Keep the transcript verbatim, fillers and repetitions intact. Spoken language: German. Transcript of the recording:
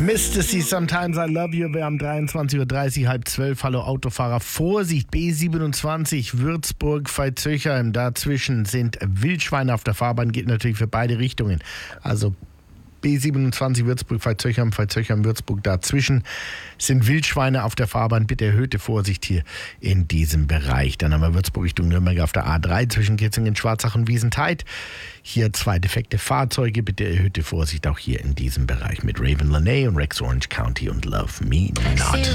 Mister See Sometimes I Love You. Wir haben dreiundzwanzig Uhr dreißig, halb zwölf. Hallo Autofahrer. Vorsicht, B siebenundzwanzig, Würzburg, Veitshöchheim. Dazwischen sind Wildschweine auf der Fahrbahn. Geht natürlich für beide Richtungen. Also B siebenundzwanzig, Würzburg, Veitshöchheim, Veitshöchheim, Würzburg. Dazwischen sind Wildschweine auf der Fahrbahn. Bitte erhöhte Vorsicht hier in diesem Bereich. Dann haben wir Würzburg Richtung Nürnberg auf der A drei zwischen Kitzingen, Schwarzach und Wiesentheid. Hier zwei defekte Fahrzeuge. Bitte erhöhte Vorsicht auch hier in diesem Bereich mit Raven Laney und Rex Orange County und Love Me Not.